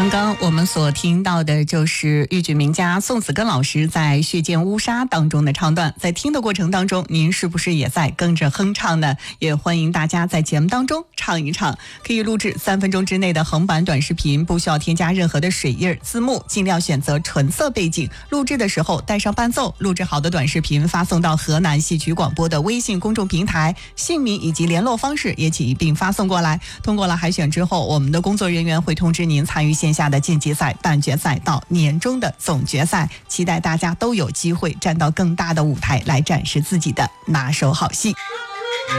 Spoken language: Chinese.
刚刚我们所听到的就是豫剧名家宋子根老师在《血溅乌纱》当中的唱段，在听的过程当中，您是不是也在跟着哼唱呢？也欢迎大家在节目当中唱一唱，可以录制3分钟之内的横版短视频，不需要添加任何的水印字幕，尽量选择纯色背景，录制的时候带上伴奏，录制好的短视频发送到河南戏曲广播的微信公众平台，姓名以及联络方式也请一并发送过来。通过了海选之后，我们的工作人员会通知您参与线下的晋级赛、半决赛到年终的总决赛，期待大家都有机会站到更大的舞台来展示自己的拿手好戏。